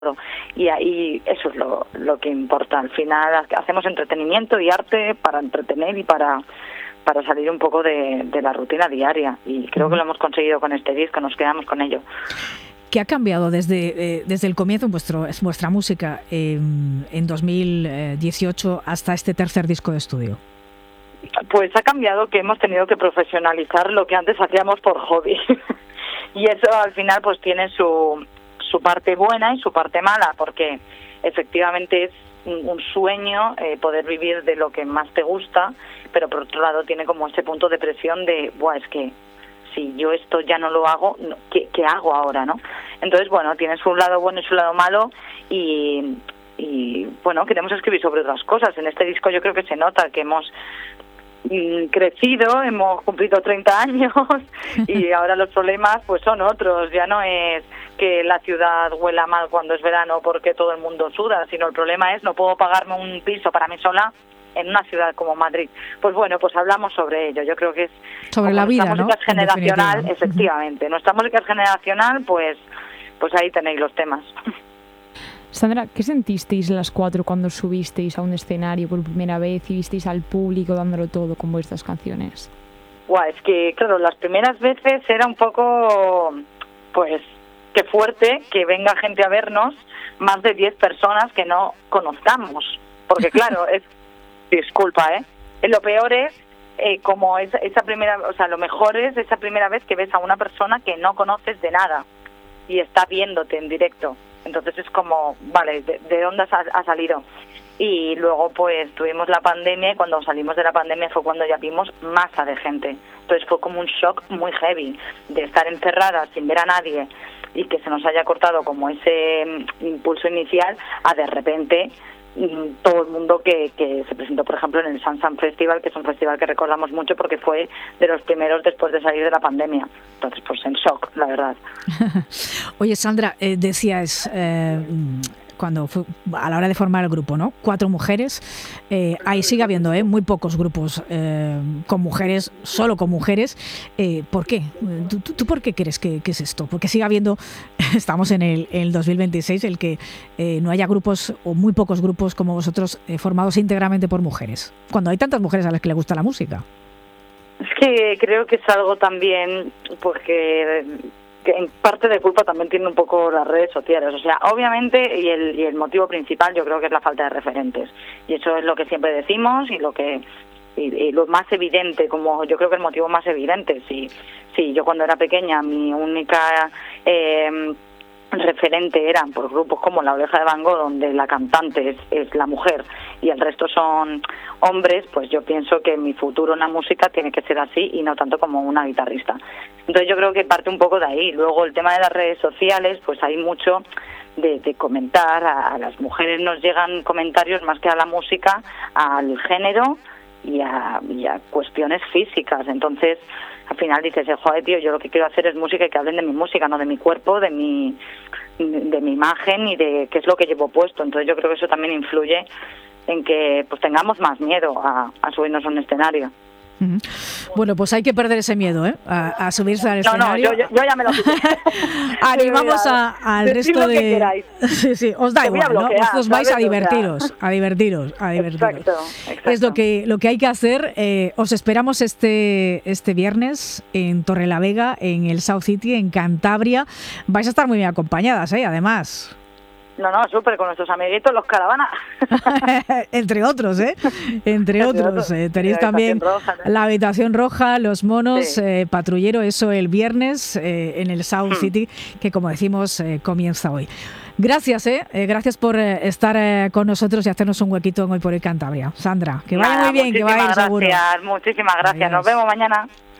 Y ahí eso es lo que importa. Al final hacemos entretenimiento y arte para entretener y para salir un poco de la rutina diaria, y creo que lo hemos conseguido con este disco, nos quedamos con ello. ¿Qué ha cambiado desde el comienzo en vuestra música en 2018 hasta este tercer disco de estudio? Pues ha cambiado que hemos tenido que profesionalizar lo que antes hacíamos por hobby y eso al final pues tiene su parte buena y su parte mala, porque efectivamente es un sueño poder vivir de lo que más te gusta, pero por otro lado tiene como ese punto de presión de, es que si yo esto ya no lo hago, ¿qué hago ahora, no? Entonces, bueno, tiene su lado bueno y su lado malo, y bueno, queremos escribir sobre otras cosas. En este disco yo creo que se nota que hemos crecido, hemos cumplido 30 años y ahora los problemas pues son otros. Ya no es que la ciudad huela mal cuando es verano porque todo el mundo suda, sino el problema es no puedo pagarme un piso para mí sola en una ciudad como Madrid. Pues bueno, pues hablamos sobre ello. Yo creo que es sobre la vida, nuestra música es generacional, efectivamente. Nuestra música es generacional, pues ahí tenéis los temas. Sandra, ¿qué sentisteis las cuatro cuando subisteis a un escenario por primera vez y visteis al público dándolo todo con vuestras canciones? Es que, claro, las primeras veces era un poco, pues, qué fuerte que venga gente a vernos, más de 10 personas que no conozcamos. Porque, claro, disculpa, lo peor es como esa primera, o sea, lo mejor es esa primera vez que ves a una persona que no conoces de nada y está viéndote en directo. Entonces es como, vale, ¿de dónde ha salido? Y luego pues tuvimos la pandemia, y cuando salimos de la pandemia fue cuando ya vimos masa de gente. Entonces fue como un shock muy heavy de estar encerradas sin ver a nadie y que se nos haya cortado como ese impulso inicial a de repente todo el mundo que se presentó, por ejemplo, en el Sansan Festival, que es un festival que recordamos mucho porque fue de los primeros después de salir de la pandemia. Entonces, pues en shock, la verdad. Oye, Sandra, decías cuando fue a la hora de formar el grupo, ¿no? 4 mujeres. Ahí sigue habiendo muy pocos grupos con mujeres, solo con mujeres. ¿Por qué? ¿Tú por qué crees que es esto? Porque sigue habiendo, estamos en el 2026, el que no haya grupos o muy pocos grupos como vosotros formados íntegramente por mujeres, cuando hay tantas mujeres a las que les gusta la música. Es que creo que es algo también porque que en parte de culpa también tiene un poco las redes sociales. O sea, obviamente, y el motivo principal yo creo que es la falta de referentes. Y eso es lo que siempre decimos y lo más evidente, como yo creo que el motivo más evidente. Sí, yo cuando era pequeña mi única referente eran por grupos como La Oreja de Van Gogh, donde la cantante es la mujer y el resto son hombres, pues yo pienso que mi futuro en la música tiene que ser así y no tanto como una guitarrista. Entonces yo creo que parte un poco de ahí. Luego el tema de las redes sociales, pues hay mucho de comentar, a las mujeres nos llegan comentarios más que a la música, al género y a cuestiones físicas. Entonces al final dices, joder, tío, yo lo que quiero hacer es música y que hablen de mi música, no de mi cuerpo, de mi imagen y de qué es lo que llevo puesto. Entonces yo creo que eso también influye en que pues tengamos más miedo a subirnos a un escenario. Bueno, pues hay que perder ese miedo, a subirse al escenario. No, yo ya me lo quité. Animamos al resto de... Sí, os da igual, ¿no? Os vais a divertiros, a divertiros. Exacto. Es lo que hay que hacer. Os esperamos este viernes en Torrelavega, en el South City, en Cantabria. Vais a estar muy bien acompañadas, además. No, súper, con nuestros amiguitos, los Caravanas. Entre otros, Entre otros. Tenéis también la Habitación Roja, Los Monos, sí. Patrullero, eso el viernes en el South City, que como decimos, comienza hoy. Gracias, gracias por estar con nosotros y hacernos un huequito en Hoy por Hoy Cantabria. Sandra, que vaya muy bien, que vaya seguro. Muchísimas gracias. Adiós. Nos vemos mañana.